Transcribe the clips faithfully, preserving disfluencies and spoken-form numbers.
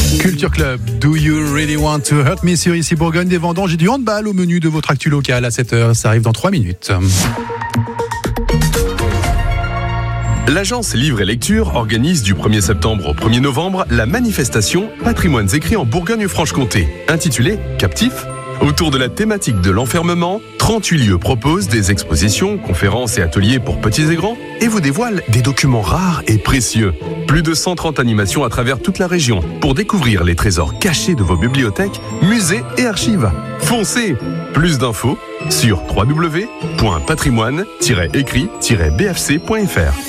Culture Club, Do You Really Want to Hurt Me sur ici Bourgogne, des vendanges et du handball au menu de votre actu local à sept heures. Ça arrive dans trois minutes. L'agence Livre et Lecture organise du premier septembre au premier novembre la manifestation Patrimoines écrits en Bourgogne-Franche-Comté, intitulée Captif. Autour de la thématique de l'enfermement, trente-huit lieux proposent des expositions, conférences et ateliers pour petits et grands et vous dévoilent des documents rares et précieux. Plus de cent trente animations à travers toute la région pour découvrir les trésors cachés de vos bibliothèques, musées et archives. Foncez! Plus d'infos sur w w w point patrimoine tiret écrit tiret b f c point f r.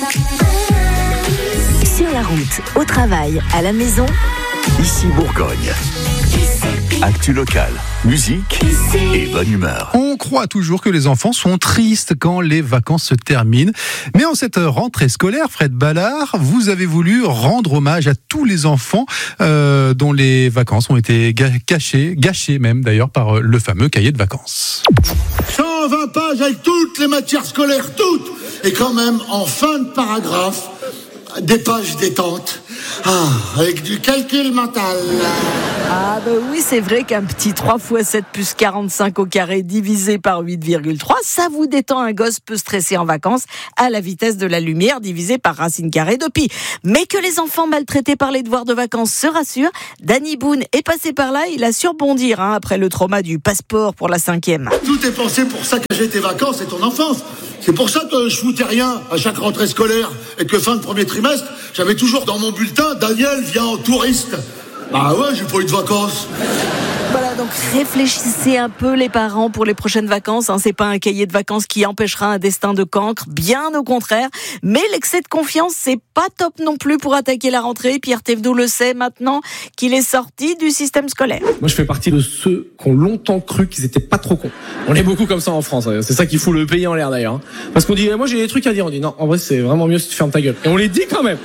Sur la route, au travail, à la maison, ici Bourgogne. Actu locale, musique et bonne humeur. On croit toujours que les enfants sont tristes quand les vacances se terminent. Mais en cette rentrée scolaire, Fred Ballard, vous avez voulu rendre hommage à tous les enfants euh, dont les vacances ont été ga- cachées, gâchées même d'ailleurs par le fameux cahier de vacances. cent vingt pages avec toutes les matières scolaires, toutes. Et quand même, en fin de paragraphe, des pages détente. Ah, avec du calcul mental. Ah bah oui, c'est vrai qu'un petit trois fois sept plus quarante-cinq au carré divisé par huit virgule trois, ça vous détend. Un gosse peu stressé en vacances à la vitesse de la lumière divisé par racine carrée de pi. Mais que les enfants maltraités par les devoirs de vacances se rassurent, Danny Boone est passé par là, il a su rebondir hein, après le trauma du passeport pour la cinquième. Tout est pensé pour ça que j'ai tes vacances et ton enfance. C'est pour ça que je foutais rien à chaque rentrée scolaire et que fin de premier trimestre, j'avais toujours dans mon bulletin Daniel vient en touriste. Bah ouais, j'ai pas eu de vacances. Voilà, donc réfléchissez un peu les parents pour les prochaines vacances. Hein, c'est pas un cahier de vacances qui empêchera un destin de cancre, bien au contraire. Mais l'excès de confiance, c'est pas top non plus pour attaquer la rentrée. Pierre Thévenot le sait maintenant qu'il est sorti du système scolaire. Moi, je fais partie de ceux qui ont longtemps cru qu'ils étaient pas trop cons. On est beaucoup comme ça en France. C'est ça qui fout le pays en l'air d'ailleurs. Parce qu'on dit, moi j'ai des trucs à dire. On dit non, en vrai c'est vraiment mieux si tu fermes ta gueule. Et on les dit quand même.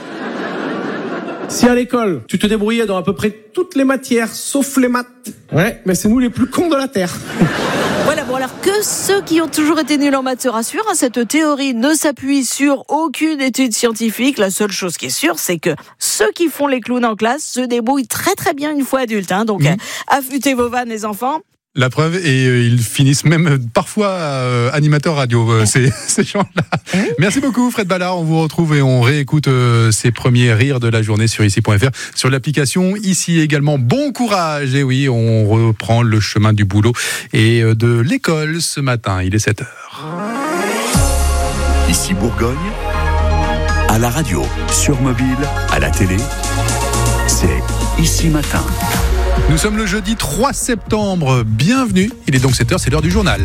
Si à l'école, tu te débrouillais dans à peu près toutes les matières, sauf les maths, ouais, mais c'est nous les plus cons de la Terre. Voilà, bon alors que ceux qui ont toujours été nuls en maths se rassurent, hein, cette théorie ne s'appuie sur aucune étude scientifique. La seule chose qui est sûre, c'est que ceux qui font les clowns en classe se débrouillent très très bien une fois adultes. Hein, donc, mmh. euh, affûtez vos vannes les enfants. La preuve, et euh, ils finissent même parfois euh, animateurs radio, euh, ces, ces gens-là. Merci beaucoup Fred Ballard, on vous retrouve et on réécoute euh, ces premiers rires de la journée sur ici point f r, sur l'application Ici également. Bon courage, et oui, on reprend le chemin du boulot et euh, de l'école ce matin, il est sept heures. Ici Bourgogne, à la radio, sur mobile, à la télé, c'est Ici Matin. Nous sommes le jeudi trois septembre, bienvenue, il est donc sept heures, c'est l'heure du journal.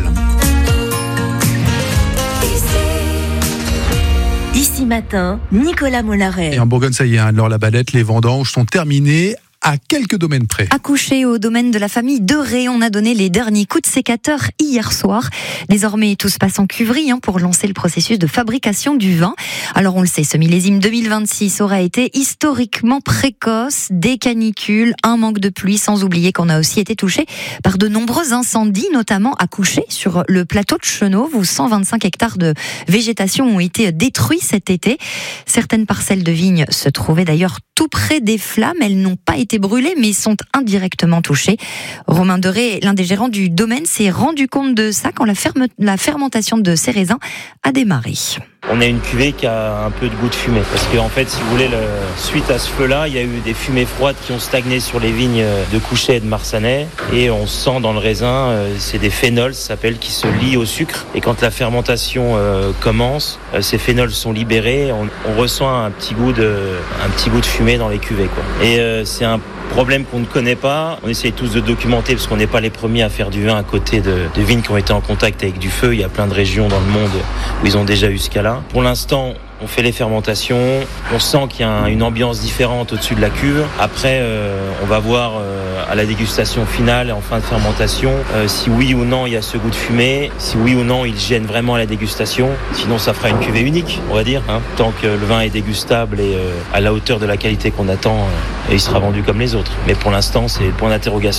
Ici Matin, Nicolas Mollaret. Et en Bourgogne, ça y est, hein, Laure Labalette, les vendanges sont terminées. À quelques domaines près. Accouché au domaine de la famille Deré, on a donné les derniers coups de sécateur hier soir. Désormais, tout se passe en cuverie hein, pour lancer le processus de fabrication du vin. Alors on le sait, ce millésime deux mille vingt-six aura été historiquement précoce, des canicules, un manque de pluie, sans oublier qu'on a aussi été touché par de nombreux incendies, notamment à Coucher, sur le plateau de Chenauve, où cent vingt-cinq hectares de végétation ont été détruits cet été. Certaines parcelles de vignes se trouvaient d'ailleurs tout près des flammes, elles n'ont pas été brûlés mais sont indirectement touchés. Romain Deré, l'un des gérants du domaine, s'est rendu compte de ça quand la, ferme, la fermentation de ces raisins a démarré. On a une cuvée qui a un peu de goût de fumée parce qu'en fait, si vous voulez, le, suite à ce feu-là, il y a eu des fumées froides qui ont stagné sur les vignes de Couchet et de Marsanais et on sent dans le raisin, euh, c'est des phénols, ça s'appelle, qui se lient au sucre et quand la fermentation euh, commence, euh, ces phénols sont libérés, on, on ressent un petit goût de, un petit goût de fumée dans les cuvées, quoi. Et euh, c'est un problème qu'on ne connaît pas. On essaye tous de documenter parce qu'on n'est pas les premiers à faire du vin à côté de, de vignes qui ont été en contact avec du feu. Il y a plein de régions dans le monde où ils ont déjà eu ce cas-là. Pour l'instant, on fait les fermentations. On sent qu'il y a une ambiance différente au-dessus de la cuve. Après, euh, on va voir euh, à la dégustation finale, en fin de fermentation, euh, si oui ou non il y a ce goût de fumée, si oui ou non il gêne vraiment la dégustation. Sinon, ça fera une cuvée unique, on va dire. Hein. Tant que le vin est dégustable et euh, à la hauteur de la qualité qu'on attend, euh, et il sera vendu comme les autres. Mais pour l'instant, c'est le point d'interrogation.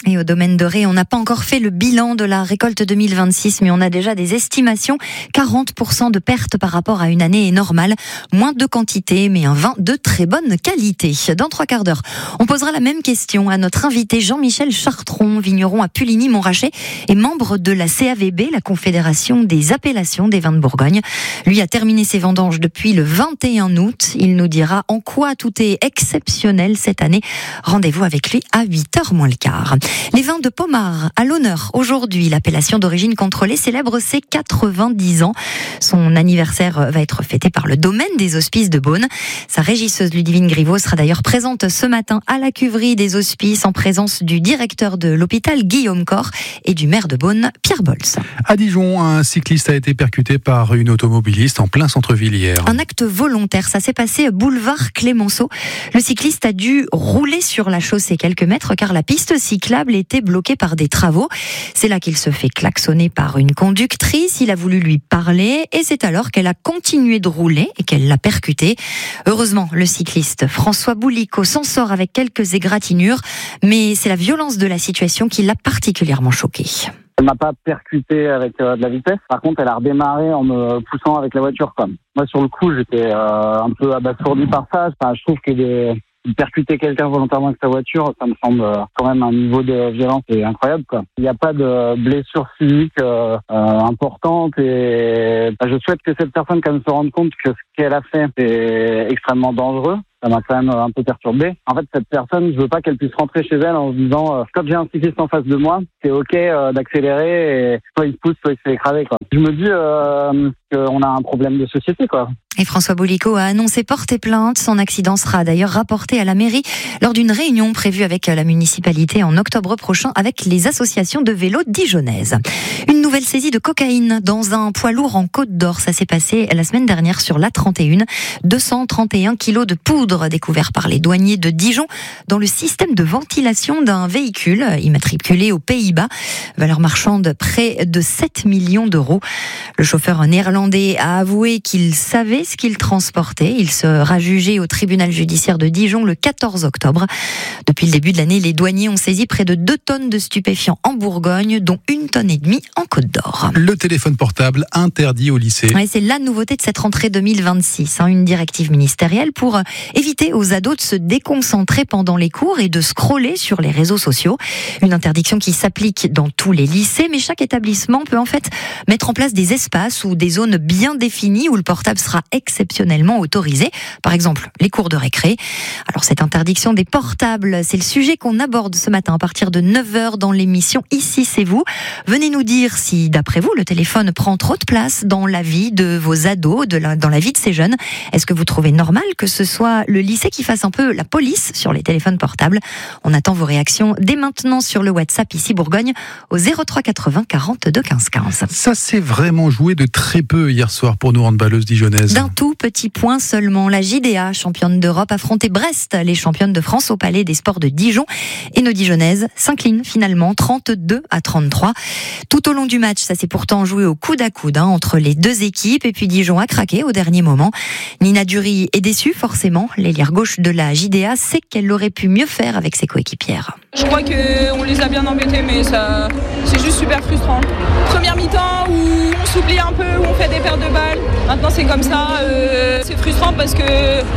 Et au domaine de Ré, on n'a pas encore fait le bilan de la récolte deux mille vingt-six, mais on a déjà des estimations. quarante pour cent de pertes par rapport à une année normale. Moins de quantité, mais un vin de très bonne qualité. Dans trois quarts d'heure, on posera la même question à notre invité Jean-Michel Chartron, vigneron à Puligny-Montrachet et membre de la C A V B, la Confédération des appellations des vins de Bourgogne. Lui a terminé ses vendanges depuis le vingt et un août. Il nous dira en quoi tout est exceptionnel cette année. Rendez-vous avec lui à huit heures moins le quart. Les vins de Pommard à l'honneur aujourd'hui. L'appellation d'origine contrôlée célèbre ses quatre-vingt-dix ans. Son anniversaire va être fêté par le domaine des Hospices de Beaune. Sa régisseuse Ludivine Griveau sera d'ailleurs présente ce matin à la cuverie des Hospices en présence du directeur de l'hôpital Guillaume Corr et du maire de Beaune Pierre Bolz. À Dijon, un cycliste a été percuté par une automobiliste en plein centre-ville hier. Un acte volontaire, ça s'est passé boulevard Clémenceau. Le cycliste a dû rouler sur la chaussée quelques mètres car la piste cyclable était bloquée par des travaux. C'est là qu'il se fait klaxonner par une conductrice. Il a voulu lui parler et c'est alors qu'elle a continué de rouler et qu'elle l'a percuté. Heureusement, le cycliste François Boulico s'en sort avec quelques égratignures, mais c'est la violence de la situation qui l'a particulièrement choqué. Elle m'a pas percuté avec euh, de la vitesse. Par contre, elle a redémarré en me poussant avec la voiture. Quoi. Moi, sur le coup, j'étais euh, un peu abasourdi par ça. Enfin, je trouve que des... percuter quelqu'un volontairement avec sa voiture, ça me semble quand même un niveau de violence qui est incroyable, quoi. Il n'y a pas de blessure physique euh, euh, importante et bah, je souhaite que cette personne quand même se rende compte que ce qu'elle a fait est extrêmement dangereux. Ça m'a quand même un peu perturbé. En fait, cette personne, je veux pas qu'elle puisse rentrer chez elle en se disant euh, quand j'ai un cycliste en face de moi, c'est ok euh, d'accélérer et soit il se pousse, soit il se fait écraser, quoi. Je me dis euh, qu'on a un problème de société, quoi. Et François Boulico a annoncé porter plainte. Son accident sera d'ailleurs rapporté à la mairie lors d'une réunion prévue avec la municipalité en octobre prochain avec les associations de vélos dijonnaises. Une nouvelle saisie de cocaïne dans un poids lourd en Côte d'Or. Ça s'est passé la semaine dernière sur l'A trente et un. deux cent trente et un kilos de poudre découvert par les douaniers de Dijon dans le système de ventilation d'un véhicule immatriculé aux Pays-Bas. Valeur marchande près de sept millions d'euros. Le chauffeur néerlandais a avoué qu'il savait ce qu'il transportait. Il sera jugé au tribunal judiciaire de Dijon le quatorze octobre. Depuis le début de l'année, les douaniers ont saisi près de deux tonnes de stupéfiants en Bourgogne, dont une tonne et demie en Côte d'Or. Le téléphone portable interdit au lycée. Ouais, c'est la nouveauté de cette rentrée deux mille vingt-six. Hein, une directive ministérielle pour éviter aux ados de se déconcentrer pendant les cours et de scroller sur les réseaux sociaux. Une interdiction qui s'applique dans tous les lycées, mais chaque établissement peut en fait mettre en place des espaces ou des zones bien définies où le portable sera exceptionnellement autorisé. Par exemple, les cours de récré. Alors cette interdiction des portables, c'est le sujet qu'on aborde ce matin à partir de neuf heures dans l'émission Ici c'est vous. Venez nous dire si, d'après vous, le téléphone prend trop de place dans la vie de vos ados, de la, dans la vie de ces jeunes. Est-ce que vous trouvez normal que ce soit le lycée qui fasse un peu la police sur les téléphones portables? On attend vos réactions dès maintenant sur le WhatsApp Ici Bourgogne au zéro trois quatre-vingts quarante-deux quinze quinze. Ça s'est vraiment joué de très peu hier soir pour nos handballeuses dijonnaises. D'un tout petit point seulement, la J D A, championne d'Europe, affrontait Brest, les championnes de France au Palais des Sports de Dijon. Et nos Dijonnaises s'inclinent finalement trente-deux à trente-trois. Tout au long du match, ça s'est pourtant joué au coude à coude hein, entre les deux équipes. Et puis Dijon a craqué au dernier moment. Nina Dury est déçue forcément. L'ailière gauche de la J D A sait qu'elle aurait pu mieux faire avec ses coéquipières. Je crois qu'on les a bien embêtés, mais ça, c'est juste super frustrant. Première mi-temps où on s'oublie un peu, où on fait des pertes de balles. Maintenant c'est comme ça. Euh, c'est frustrant parce que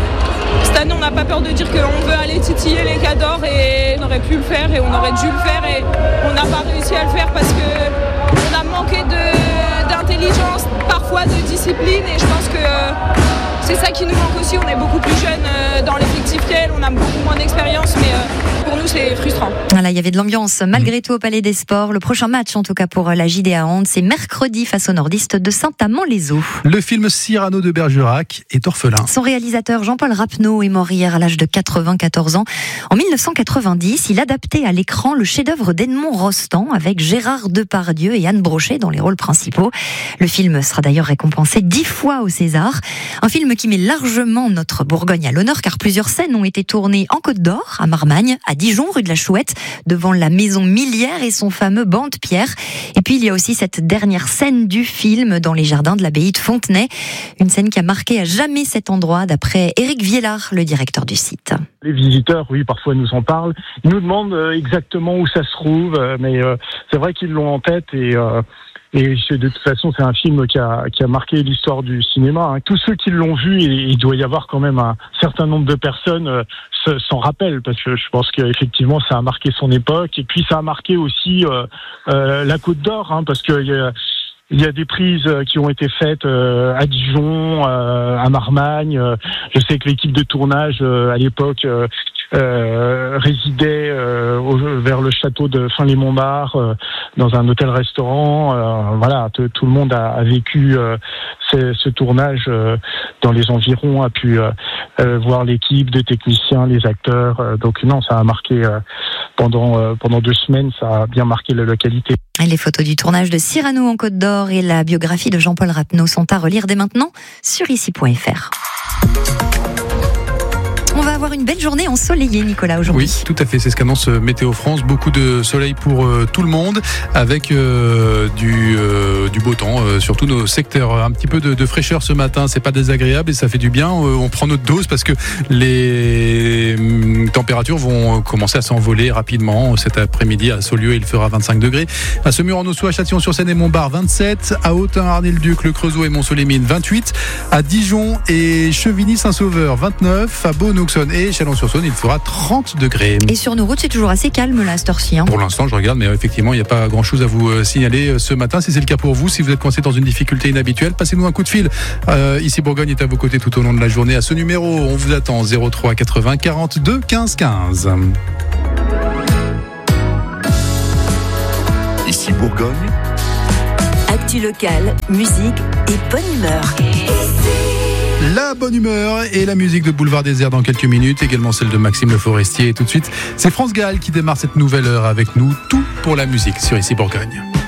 cette année on n'a pas peur de dire qu'on veut aller titiller les cadors et on aurait pu le faire et on aurait dû le faire et on n'a pas réussi à le faire parce qu'on a manqué de, d'intelligence, parfois de discipline et je pense que euh, c'est ça qui nous manque aussi. On est beaucoup plus jeunes euh, dans l'effectif qu'elle, on a beaucoup moins d'expérience mais euh, pour nous c'est frustrant. Voilà, il y avait de l'ambiance malgré tout au Palais des Sports. Le prochain match en tout cas pour la J D A Hand, c'est mercredi face aux nordistes de Saint-Amand-les-Eaux. Le film Cyrano de Bergerac est orphelin. Son réalisateur Jean-Paul Rapneau est mort hier à l'âge de quatre-vingt-quatorze ans. En mille neuf cent quatre-vingt-dix, il adaptait à l'écran le chef-d'œuvre d'Edmond Rostand avec Gérard Depardieu et Anne Brochet dans les rôles principaux. Le film sera d'ailleurs récompensé dix fois au César. Un film qui met largement notre Bourgogne à l'honneur car plusieurs scènes ont été tournées en Côte d'Or, à Marmagne, à Dijon, rue de la Chouette, devant la maison Millière et son fameux banc de pierre. Et puis il y a aussi cette dernière scène du film dans les jardins de l'abbaye de Fontenay. Une scène qui a marqué à jamais cet endroit, d'après Éric Viellard, le directeur du site. Les visiteurs, oui, parfois nous en parlent. Ils nous demandent exactement où ça se trouve, mais c'est vrai qu'ils l'ont en tête et... Euh Et de toute façon, c'est un film qui a, qui a marqué l'histoire du cinéma. Tous ceux qui l'ont vu, et il doit y avoir quand même un certain nombre de personnes euh, s'en rappellent, parce que je pense qu'effectivement, ça a marqué son époque. Et puis, ça a marqué aussi euh, euh, la Côte d'Or, hein, parce qu'il y a... Il y a des prises qui ont été faites euh, à Dijon, euh, à Marmagne. Je sais que l'équipe de tournage euh, à l'époque euh, euh, résidait euh, au, vers le château de Fin-les-Montbard, euh, dans un hôtel-restaurant. Euh, voilà, t- tout le monde a, a vécu euh, ce, ce tournage euh, dans les environs, a pu euh, euh, voir l'équipe de techniciens, les acteurs. Euh, donc non, ça a marqué euh, pendant euh, pendant deux semaines, ça a bien marqué la localité. Les photos du tournage de Cyrano en Côte d'Or et la biographie de Jean-Paul Rapneau sont à relire dès maintenant sur ici point f r. On va avoir une belle journée ensoleillée, Nicolas, aujourd'hui. Oui, tout à fait, c'est ce qu'annonce Météo France. Beaucoup de soleil pour euh, tout le monde, avec euh, du, euh, du beau temps, euh, sur tous nos secteurs. Un petit peu de, de fraîcheur ce matin, c'est pas désagréable et ça fait du bien. Euh, on prend notre dose parce que les euh, températures vont commencer à s'envoler rapidement. Cet après-midi, à Saulieu, il fera vingt-cinq degrés. À Semur-en-Auxois, à Châtillon-sur-Seine et Montbard, vingt-sept. À Autun-Arnay-le-Duc, le Creusot et Mont-Solémine, vingt-huit. À Dijon et Chevigny-Saint-Sauveur, vingt-neuf. À Beaune et Chalon-sur-Saône, il fera trente degrés. Et sur nos routes, c'est toujours assez calme là, à cette heure-ci. Hein. Pour l'instant, je regarde, mais effectivement, il n'y a pas grand-chose à vous signaler ce matin. Si c'est le cas pour vous, si vous êtes coincé dans une difficulté inhabituelle, passez-nous un coup de fil. Euh, ici, Bourgogne est à vos côtés tout au long de la journée. À ce numéro, on vous attend zéro trois quatre-vingts quarante-deux quinze quinze. Ici Bourgogne. Actu locale, musique et bonne humeur. La bonne humeur et la musique de Boulevard Désert dans quelques minutes, également celle de Maxime Le Forestier. Et tout de suite, c'est France Gall qui démarre cette nouvelle heure avec nous. Tout pour la musique sur Ici Bourgogne.